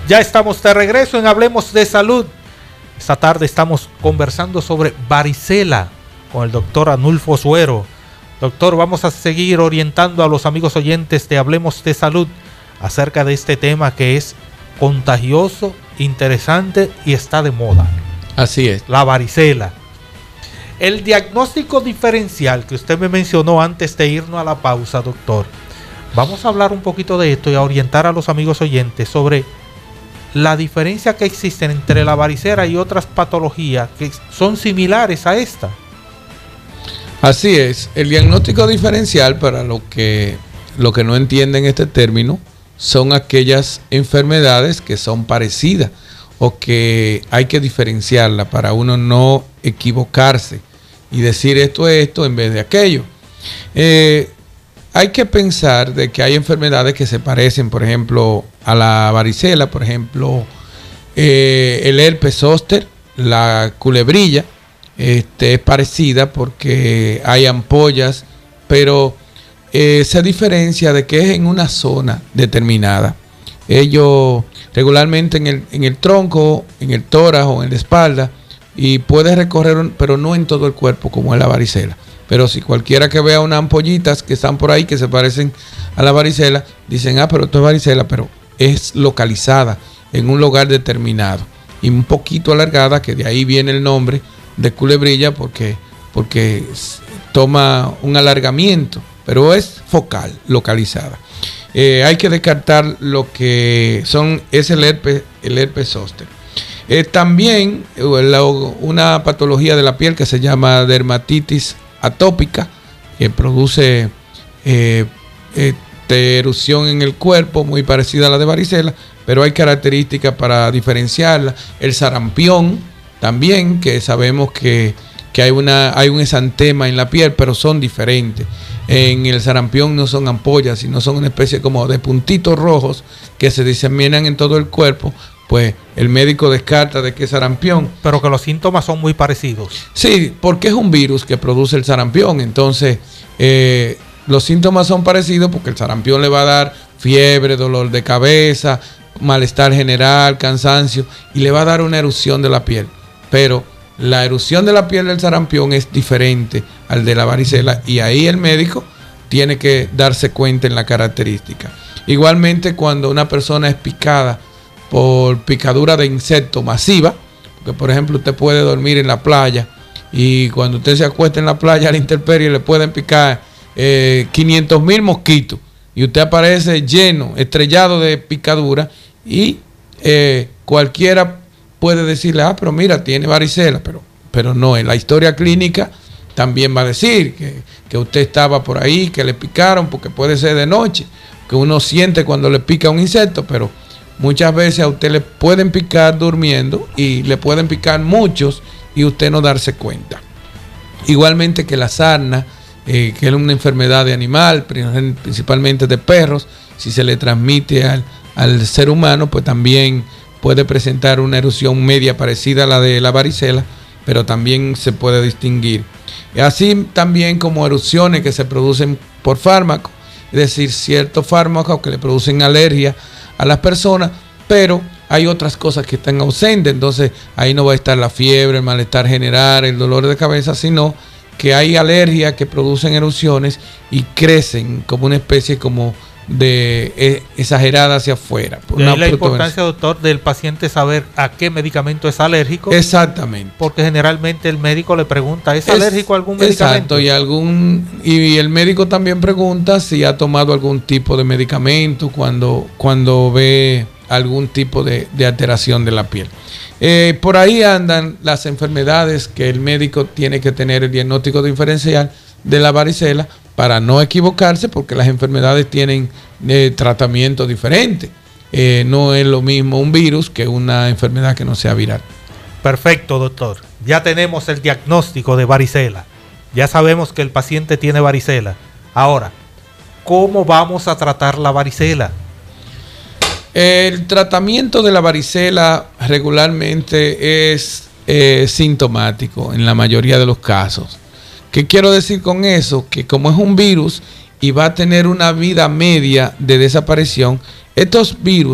Ya estamos de regreso en Hablemos de Salud. Esta tarde estamos conversando sobre varicela con el doctor Anulfo Suero. Doctor, vamos a seguir orientando a los amigos oyentes de Hablemos de Salud acerca de este tema que es contagioso, interesante y está de moda. Así es. La varicela. El diagnóstico diferencial que usted me mencionó antes de irnos a la pausa, doctor. Vamos a hablar un poquito de esto y a orientar a los amigos oyentes sobre la diferencia que existe entre la varicela y otras patologías que son similares a esta. Así es. El diagnóstico diferencial, para lo que no entienden este término, son aquellas enfermedades que son parecidas o que hay que diferenciarla para uno no equivocarse y decir esto es esto en vez de aquello. Hay que pensar de que hay enfermedades que se parecen, por ejemplo, a la varicela, por ejemplo, el herpes zóster, la culebrilla, es parecida porque hay ampollas, pero se diferencia de que es en una zona determinada. Ellos regularmente en el tronco, en el tórax o en la espalda, y puede recorrer, pero no en todo el cuerpo como es la varicela. Pero si cualquiera que vea unas ampollitas que están por ahí que se parecen a la varicela, dicen, pero esto es varicela, pero es localizada en un lugar determinado y un poquito alargada, que de ahí viene el nombre de culebrilla porque toma un alargamiento, pero es focal, localizada. Hay que descartar lo que es el herpes zóster. También una patología de la piel que se llama dermatitis atópica, que produce erupción en el cuerpo muy parecida a la de varicela, pero hay características para diferenciarla. El sarampión también, que sabemos que hay un exantema en la piel, pero son diferentes. En el sarampión no son ampollas, sino son una especie como de puntitos rojos que se diseminan en todo el cuerpo. Pues el médico descarta de que es sarampión. Pero que los síntomas son muy parecidos. Sí, porque es un virus que produce el sarampión. Entonces, los síntomas son parecidos porque el sarampión le va a dar fiebre, dolor de cabeza, malestar general, cansancio, y le va a dar una erupción de la piel. Pero la erupción de la piel del sarampión es diferente al de la varicela, y ahí el médico tiene que darse cuenta en la característica. Igualmente, cuando una persona es picada por picadura de insecto masiva, porque por ejemplo usted puede dormir en la playa y cuando usted se acuesta en la playa a la intemperie le pueden picar 500,000 mosquitos y usted aparece lleno, estrellado de picadura, y cualquiera puede decirle, pero mira, tiene varicela, pero no, en la historia clínica también va a decir que usted estaba por ahí, que le picaron, porque puede ser de noche, que uno siente cuando le pica un insecto, pero muchas veces a usted le pueden picar durmiendo y le pueden picar muchos y usted no darse cuenta. Igualmente que la sarna, que es una enfermedad de animal, principalmente de perros, si se le transmite al ser humano, pues también puede presentar una erupción media parecida a la de la varicela, pero también se puede distinguir. Así también como erupciones que se producen por fármacos, es decir, ciertos fármacos que le producen alergia a las personas, pero hay otras cosas que están ausentes. Entonces ahí no va a estar la fiebre, el malestar general, el dolor de cabeza, sino que hay alergias que producen erupciones y crecen como una especie como de exagerada hacia afuera. De ahí la importancia, doctor, del paciente saber a qué medicamento es alérgico. Exactamente. Porque generalmente el médico le pregunta, ¿es alérgico a algún medicamento? Exacto, y el médico también pregunta si ha tomado algún tipo de medicamento cuando ve algún tipo de alteración de la piel. Por ahí andan las enfermedades que el médico tiene que tener el diagnóstico diferencial de la varicela para no equivocarse, porque las enfermedades tienen tratamiento diferente. No es lo mismo un virus que una enfermedad que no sea viral. Perfecto, doctor. Ya tenemos el diagnóstico de varicela. Ya sabemos que el paciente tiene varicela. Ahora, ¿cómo vamos a tratar la varicela? El tratamiento de la varicela regularmente es sintomático en la mayoría de los casos. ¿Qué quiero decir con eso? Que como es un virus y va a tener una vida media de desaparición, estos virus